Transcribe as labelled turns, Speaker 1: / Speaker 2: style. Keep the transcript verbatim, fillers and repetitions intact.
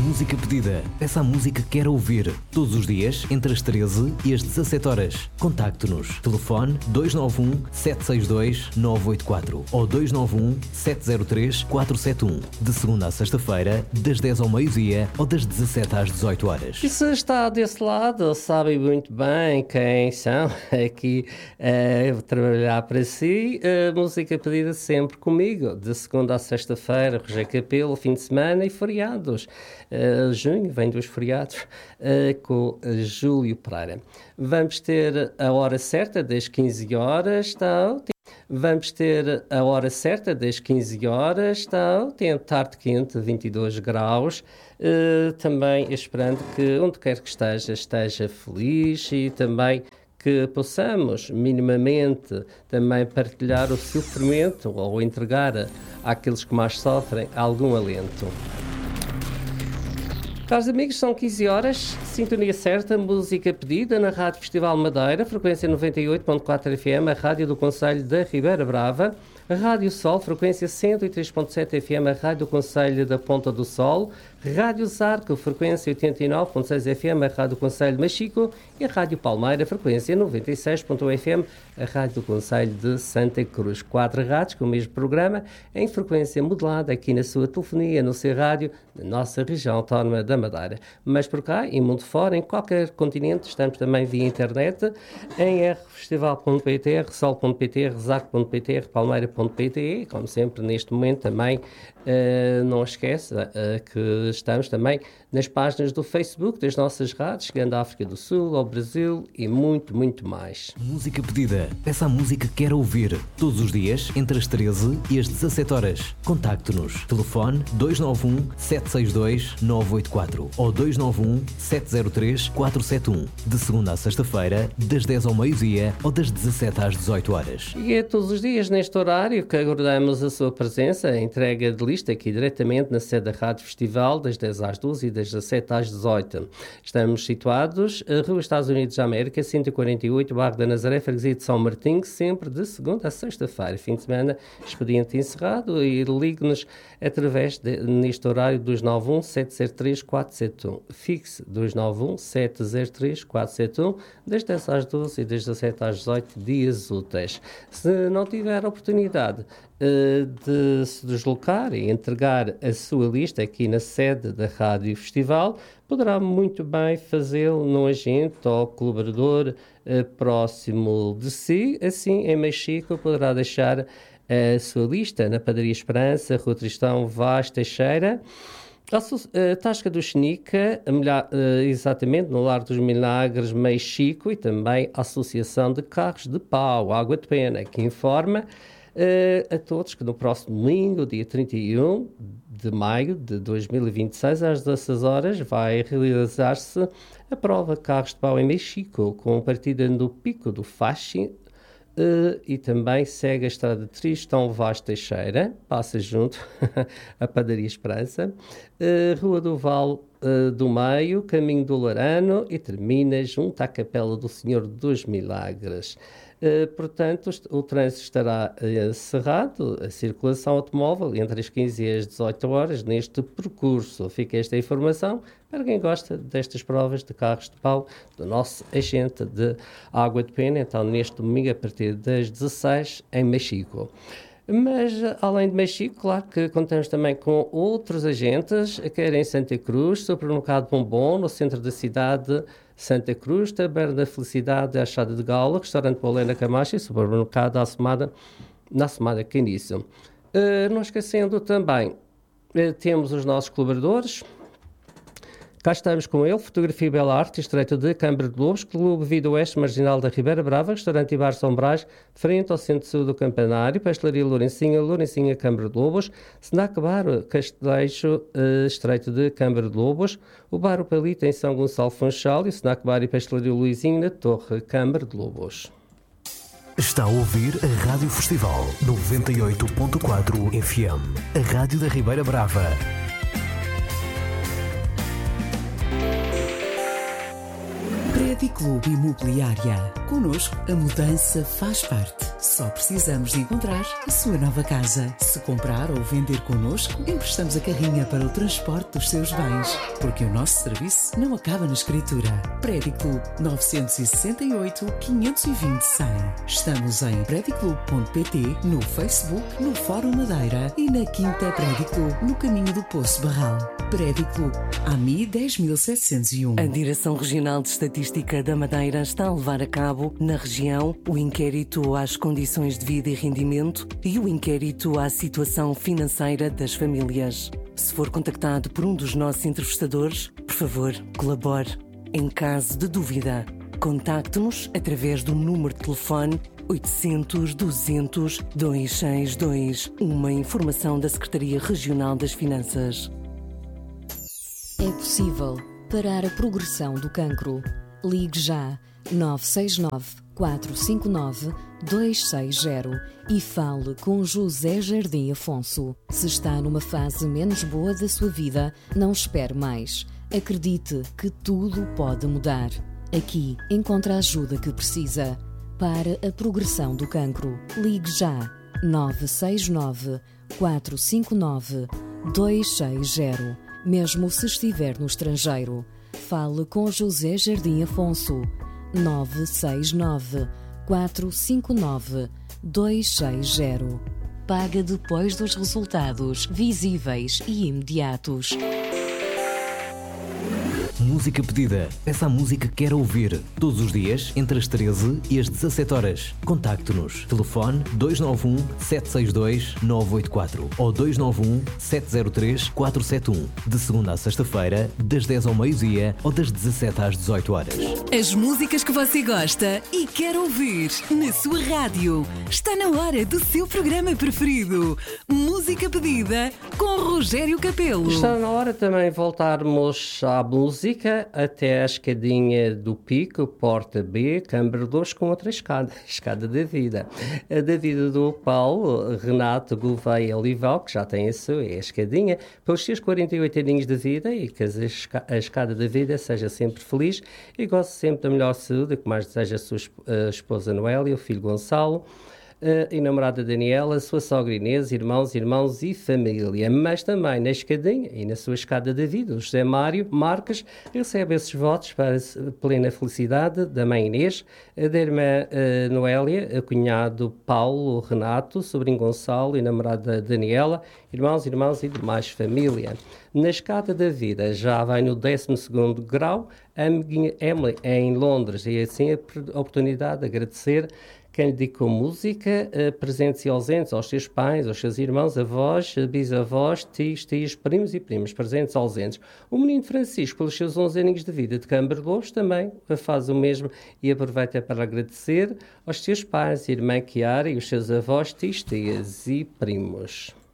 Speaker 1: Música pedida. Peça a música que quer ouvir. Todos os dias, entre as treze e as dezassete horas. Contacte-nos. Telefone dois nove um, sete seis dois, nove oito quatro ou dois nove um, sete zero três, quatro sete um. De segunda a sexta-feira, das dez ao meio-dia ou das dezassete às dezoito horas.
Speaker 2: E se está desse lado, sabe muito bem quem são aqui a trabalhar para si. A música pedida sempre comigo. De segunda a sexta-feira, Rogério Capelo, fim de semana e feriados. Uh, junho, vem dos feriados, uh, com uh, Júlio Pereira. Vamos ter a hora certa das quinze horas, tá? Vamos ter a hora certa das quinze horas, tá? Tem tarde quente, vinte e dois graus. Uh, também esperando que onde quer que esteja, esteja feliz e também que possamos minimamente também partilhar o sofrimento ou entregar àqueles que mais sofrem algum alento. Caros amigos, são quinze horas, sintonia certa, música pedida na Rádio Festival Madeira, frequência noventa e oito ponto quatro F M, a rádio do Concelho da Ribeira Brava, a Rádio Sol, frequência cento e três ponto sete F M, a rádio do Concelho da Ponta do Sol, Rádio Zarco, frequência oitenta e nove ponto seis F M, a rádio do Concelho de Machico, e a Rádio Palmeira, frequência noventa e seis ponto um F M, a rádio do Concelho de Santa Cruz. Quatro rádios com o mesmo programa, em frequência modulada aqui na sua telefonia, no seu rádio, na nossa região autónoma da Madeira. Mas por cá, em mundo fora, em qualquer continente, estamos também via internet, em r festival ponto p t, r sol ponto p t, r zarco ponto p t, r palmeira ponto p t, e como sempre, neste momento também, uh, não esquece uh, que estamos também nas páginas do Facebook das nossas rádios, chegando à África do Sul, ao Brasil e muito, muito mais.
Speaker 1: Música pedida. Peça a música que quer ouvir. Todos os dias, entre as treze e as dezassete horas. Contacte-nos. Telefone dois nove um, sete seis dois, nove oito quatro ou dois nove um, sete zero três, quatro sete um. De segunda a sexta-feira, das dez ao meio-dia ou das dezassete às dezoito horas.
Speaker 2: E é todos os dias neste horário que aguardamos a sua presença, a entrega de lista aqui diretamente na sede da Rádio Festival, das dez às doze e das dezassete às dezoito. Estamos situados na Rua Estados Unidos da América, cento e quarenta e oito, Bairro da Nazaré, freguesia de São Martinho, sempre de segunda a sexta-feira. Fim de semana, expediente encerrado, e ligue-nos através de, neste horário, dois nove um, sete zero três, quatro sete um. Fixe dois nove um, sete zero três, quatro sete um, das dez às doze e das dezassete às dezoito, dias úteis. Se não tiver a oportunidade de se deslocar e entregar a sua lista aqui na sede da Rádio Festival, poderá muito bem fazê-lo num agente ou colaborador uh, próximo de si. Assim, em Machico, poderá deixar a sua lista na Padaria Esperança, Rua Tristão Vaz Teixeira, a uh, Tasca do Xenica, uh, exatamente no Lar dos Milagres, Machico, e também a Associação de Carros de Pau, Água de Pena, que informa Uh, a todos que no próximo domingo, dia trinta e um de maio de dois mil e vinte e seis, às dezasseis horas, vai realizar-se a prova Carros de Pau em Machico, com partida no Pico do Faxi, uh, e também segue a estrada de Tristão Vaz Teixeira, passa junto à Padaria Esperança, uh, Rua do Val uh, do Meio, Caminho do Larano, e termina junto à Capela do Senhor dos Milagres. Uh, portanto, o trânsito estará uh, cerrado, a circulação automóvel entre as quinze e as dezoito horas neste percurso. Fica esta informação para quem gosta destas provas de carros de pau do nosso agente de Água de Pena, então neste domingo a partir das dezasseis em Machico. Mas, além de Machico, claro que contamos também com outros agentes, quer em Santa Cruz, Supermercado Bombom, no centro da cidade, Santa Cruz, Taberna da Felicidade, Achada de Gaula, Restaurante Paulina Camacho e Supermercado Assomada, na Assomada Caniço. Uh, não esquecendo também, uh, temos os nossos colaboradores. Cá estamos com ele, Fotografia e Bela Arte, Estreito de Câmara de Lobos, Clube Vida Oeste Marginal da Ribeira Brava, Restaurante e Bar São Brás, frente ao Centro de Saúde do Campanário, Pastelaria Lourencinha, Lourencinha Câmara de Lobos, Snack Bar Castejo, uh, Estreito de Câmara de Lobos, o Bar O Palito em São Gonçalo Funchal e o Snack Bar e Pastelaria Luizinho na Torre Câmara de Lobos.
Speaker 1: Está a ouvir a Rádio Festival noventa e oito ponto quatro F M, a Rádio da Ribeira Brava.
Speaker 3: Prédio Clube Imobiliária. Connosco, a mudança faz parte. Só precisamos de encontrar a sua nova casa. Se comprar ou vender connosco, emprestamos a carrinha para o transporte dos seus bens. Porque o nosso serviço não acaba na escritura. Prédiclub nove seis oito, quinhentos e vinte, cem. Estamos em prédiclub ponto pt, no Facebook, no Fórum Madeira e na Quinta Prédiclub, no caminho do Poço Barral. Prédiclub, A M I dez mil setecentos e um.
Speaker 4: A Direção Regional de Estatística da Madeira está a levar a cabo, na região, o inquérito às condições de vida e rendimento e o inquérito à situação financeira das famílias. Se for contactado por um dos nossos entrevistadores, por favor, colabore. Em caso de dúvida, contacte-nos através do número de telefone oitocentos, duzentos, duzentos e sessenta e dois, uma informação da Secretaria Regional das Finanças.
Speaker 5: É possível parar a progressão do cancro. Ligue já nove seis nove, quatro cinco nove, dois seis zero e fale com José Jardim Afonso. Se está numa fase menos boa da sua vida, não espere mais. Acredite que tudo pode mudar. Aqui encontra a ajuda que precisa. Para a progressão do cancro, ligue já nove seis nove, quatro cinco nove, dois seis zero. Mesmo se estiver no estrangeiro, fale com José Jardim Afonso. nove seis nove, quatro cinco nove, dois seis zero. Paga depois dos resultados visíveis e imediatos.
Speaker 1: Música pedida. Peça a música que quer ouvir. Todos os dias, entre as treze e as dezassete horas. Contacte-nos. Telefone dois nove um, sete seis dois, nove oito quatro ou dois nove um, sete zero três, quatro sete um. De segunda a sexta-feira, das dez ao meio-dia ou das dezassete às dezoito horas.
Speaker 6: As músicas que você gosta e quer ouvir na sua rádio. Está na hora do seu programa preferido. Música pedida com Rogério Capelo.
Speaker 2: Está na hora também voltarmos à música até a escadinha do Pico, Porta B, Câmara dois, com outra escada, a escada da vida. A da vida do Paulo Renato Gouveia Olival, que já tem a sua, é a escadinha, pelos seus quarenta e oito aninhos de vida, e que a escada da vida seja sempre feliz e goste sempre da melhor saúde, que mais deseja a sua esposa Noélia, o filho Gonçalo, Uh, e namorada Daniela, a sua sogra Inês, irmãos, irmãos e família. Mas também na escadinha e na sua escada da vida, o José Mário Marques recebe esses votos para a plena felicidade da mãe Inês, da irmã uh, Noélia, a cunhado Paulo Renato, sobrinho Gonçalo e namorada Daniela, irmãos, irmãos e demais família. Na escada da vida já vai no décimo segundo grau, a amiguinha Emily é em Londres, e assim a oportunidade de agradecer quem lhe dedicou música, uh, presentes e ausentes aos seus pais, aos seus irmãos, avós, bisavós, tios, tias, primos e primas, presentes e ausentes. O menino Francisco, pelos seus onze aninhos de vida de Câmara Lobos, também faz o mesmo e aproveita para agradecer aos seus pais, irmã Chiara e os seus avós, tios, tias e primos.